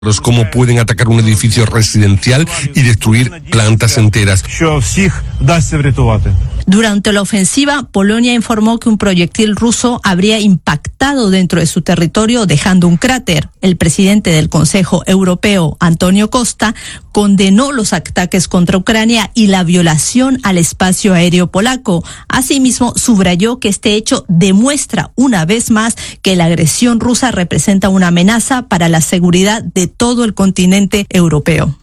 cómo pueden atacar un edificio residencial y destruir plantas enteras. Durante la ofensiva, Polonia informó que un proyectil ruso habría impactado dentro de su territorio, dejando un cráter. El presidente del Consejo Europeo, Antonio Costa, condenó los ataques contra Ucrania y la violación al espacio aéreo polaco. Asimismo, subrayó que este hecho demuestra una vez más que la agresión rusa representa una amenaza para la seguridad de todo el continente europeo.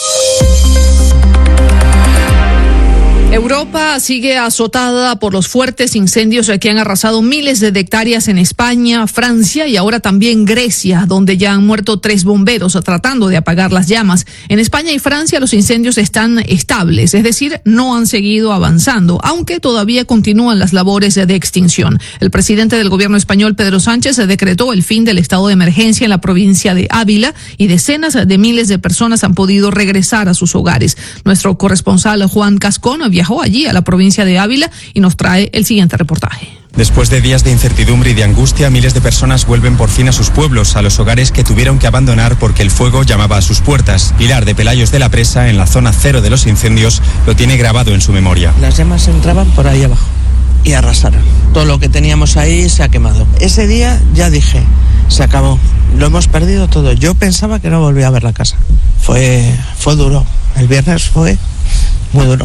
Europa sigue azotada por los fuertes incendios que han arrasado miles de hectáreas en España, Francia y ahora también Grecia, donde ya han muerto 3 bomberos tratando de apagar las llamas. En España y Francia los incendios están estables, es decir, no han seguido avanzando, aunque todavía continúan las labores de extinción. El presidente del gobierno español, Pedro Sánchez, decretó el fin del estado de emergencia en la provincia de Ávila y decenas de miles de personas han podido regresar a sus hogares. Nuestro corresponsal Juan Cascón viajó allí a la provincia de Ávila y nos trae el siguiente reportaje. Después de días de incertidumbre y de angustia, miles de personas vuelven por fin a sus pueblos, a los hogares que tuvieron que abandonar porque el fuego llamaba a sus puertas. Pilar de Pelayos de la Presa, en la zona cero de los incendios, lo tiene grabado en su memoria. Las llamas entraban por ahí abajo y arrasaron. Todo lo que teníamos ahí se ha quemado. Ese día ya dije, se acabó, lo hemos perdido todo. Yo pensaba que no volvía a ver la casa. Fue duro. El viernes fue muy duro.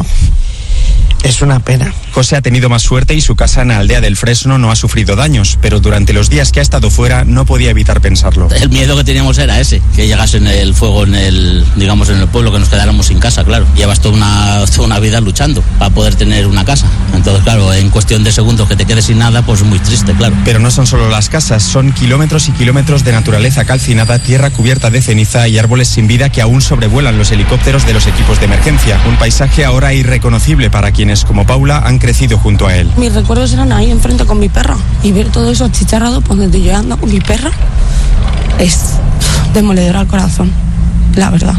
Es una pena. José ha tenido más suerte y su casa en la aldea del Fresno no ha sufrido daños, pero durante los días que ha estado fuera no podía evitar pensarlo. El miedo que teníamos era ese, que llegase el fuego en el pueblo, que nos quedáramos sin casa, claro. Llevas toda una vida luchando para poder tener una casa. Entonces, claro, en cuestión de segundos que te quedes sin nada, pues es muy triste, claro. Pero no son solo las casas, son kilómetros y kilómetros de naturaleza calcinada, tierra cubierta de ceniza y árboles sin vida que aún sobrevuelan los helicópteros de los equipos de emergencia. Un paisaje ahora irreconocible para quienes, como Paula, han crecido junto a él. Mis recuerdos eran ahí enfrente con mi perra y ver todo eso achicharrado por donde yo ando con mi perra es demoledor al corazón, la verdad.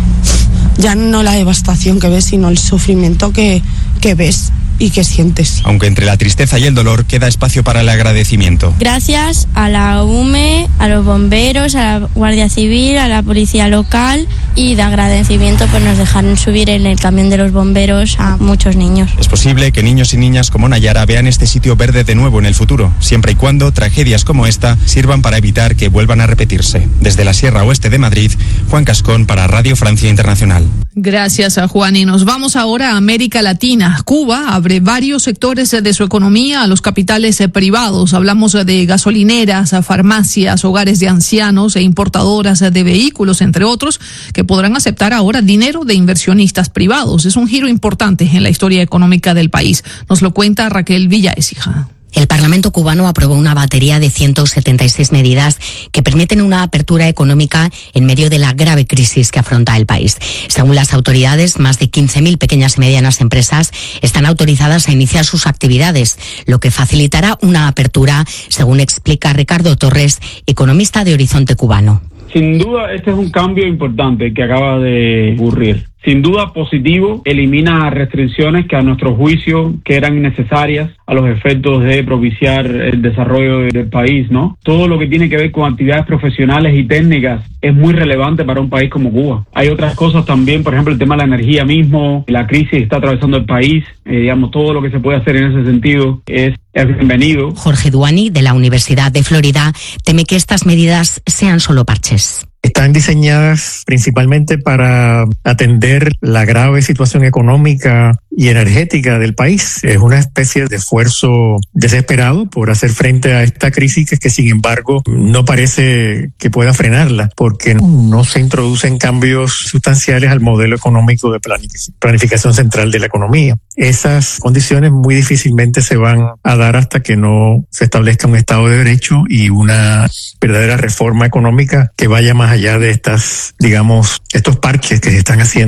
Ya no la devastación que ves, sino el sufrimiento que ves y que sientes. Aunque entre la tristeza y el dolor queda espacio para el agradecimiento. Gracias a la UME, a los bomberos, a la Guardia Civil, a la policía local y de agradecimiento pues nos dejaron subir en el camión de los bomberos a muchos niños. Es posible que niños y niñas como Nayara vean este sitio verde de nuevo en el futuro, siempre y cuando tragedias como esta sirvan para evitar que vuelvan a repetirse. Desde la Sierra Oeste de Madrid, Juan Cascón para Radio Francia Internacional. Gracias a Juan y nos vamos ahora a América Latina. Cuba abre varios sectores de su economía a los capitales privados. Hablamos de gasolineras, farmacias, hogares de ancianos e importadoras de vehículos, entre otros, que podrán aceptar ahora dinero de inversionistas privados. Es un giro importante en la historia económica del país. Nos lo cuenta Raquel Villaécija. El Parlamento cubano aprobó una batería de 176 medidas que permiten una apertura económica en medio de la grave crisis que afronta el país. Según las autoridades, más de 15.000 pequeñas y medianas empresas están autorizadas a iniciar sus actividades, lo que facilitará una apertura, según explica Ricardo Torres, economista de Horizonte Cubano. Sin duda, este es un cambio importante que acaba de ocurrir. Sin duda positivo, elimina restricciones que a nuestro juicio que eran innecesarias a los efectos de propiciar el desarrollo del país, ¿no? Todo lo que tiene que ver con actividades profesionales y técnicas es muy relevante para un país como Cuba. Hay otras cosas también, por ejemplo, el tema de la energía mismo, la crisis que está atravesando el país, todo lo que se puede hacer en ese sentido es bienvenido. Jorge Duani, de la Universidad de Florida, teme que estas medidas sean solo parches. Están diseñadas principalmente para atender la grave situación económica y energética del país. Es una especie de esfuerzo desesperado por hacer frente a esta crisis que sin embargo no parece que pueda frenarla porque no se introducen cambios sustanciales al modelo económico de planificación central de la economía. Esas condiciones muy difícilmente se van a dar hasta que no se establezca un Estado de Derecho y una verdadera reforma económica que vaya más allá de estos parches que se están haciendo.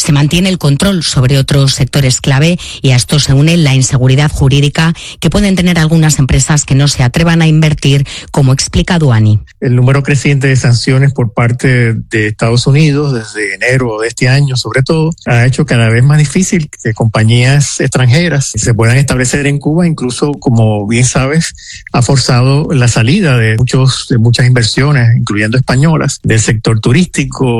Se mantiene el control sobre otros sectores clave y a esto se une la inseguridad jurídica que pueden tener algunas empresas que no se atrevan a invertir, como explica Duani. El número creciente de sanciones por parte de Estados Unidos desde enero de este año, sobre todo, ha hecho cada vez más difícil que compañías extranjeras se puedan establecer en Cuba. Incluso, como bien sabes, ha forzado la salida de muchas inversiones, incluyendo españolas, del sector turístico.